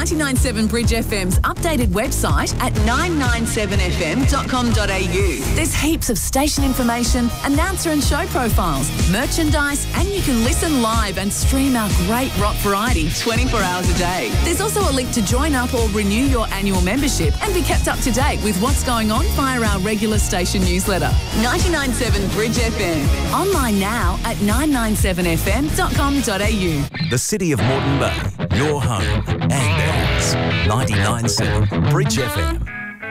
997 Bridge FM's updated website at 997fm.com.au. There's heaps of station information, announcer and show profiles, merchandise, and you can listen live and stream our great rock variety 24 hours a day. There's also a link to join up or renew your annual membership and be kept up to date with what's going on via our regular station newsletter. 997 Bridge FM. Online now at 997fm.com.au. The City of Moreton Bay, your home and ours. 99.7 Bridge FM.